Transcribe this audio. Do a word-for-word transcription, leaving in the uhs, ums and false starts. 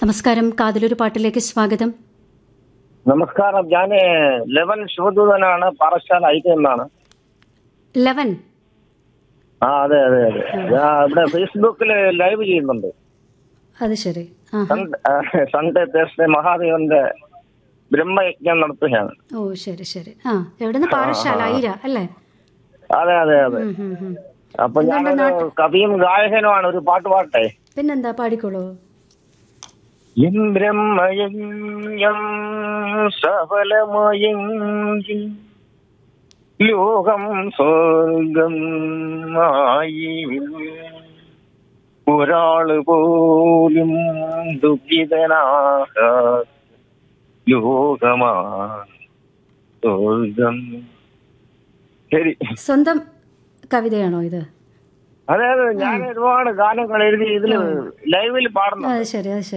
നമസ്കാരം, കാതിലൊരു പാട്ടിലേക്ക് സ്വാഗതം. നമസ്കാരം. ഞാൻ ലെവൻ ശിവദൂതനാണ്, പാറശാല ഐക്യമാണ്. ലെവൻ ആ അതെ അതെ അതെ ഞാൻ ഇവിടെ ഫേസ്ബുക്കിൽ ലൈവ് ചെയ്യുന്നുണ്ട്. അത് ശരി. ആ സൺഡേ തേഴ്സ്ഡേ മഹാദേവന്റെ ബ്രഹ്മയജ്ഞം നടത്തുകയാണ്. ഓ ശരി ശരി. ആ എവിടെന്ന്? പാറശാല ഐര അല്ലേ? അതെ അതെ അതെ ഉം, ഉം, ഉം. അപ്പൊ എന്തുണ്ട് ഞാനൊരു നാട്ട്- കവിയും ഗായകനുമാണ്. ഒരു പാട്ട് പാട്ടെ. പിന്നെന്താ, പാടിക്കോളൂ. എൻ ബ്രഹ്മയജ്ഞം സഫലമായെങ്കിൽ ലോകം സ്വർഗം ആയി ഒരാള് പോലും ദുഃഖിതനാക ലോകമാ സ്വർഗം. ശരി. സ്വന്തം കവിതയാണോ ഇത്? അതെ അതെ ഞാൻ ഒരുപാട് ഗാനങ്ങൾ എഴുതി ഇതില് ലൈവിൽ പാടുന്നു. അത് ശരി അത് ശരി.